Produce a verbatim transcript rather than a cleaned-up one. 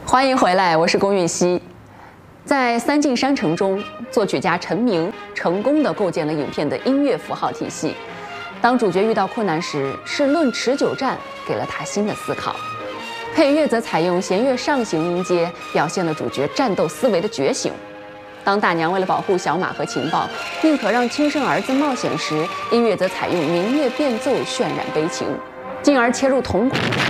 欢迎回来，我是龚允熙。在《三进山城》中，作曲家陈明成功地构建了影片的音乐符号体系。当主角遇到困难时，是论持久战给了他新的思考；配乐则采用弦乐上行音阶，表现了主角战斗思维的觉醒。当大娘为了保护小马和情报，宁可让亲生儿子冒险时，音乐则采用民乐变奏渲染悲情，进而切入铜鼓。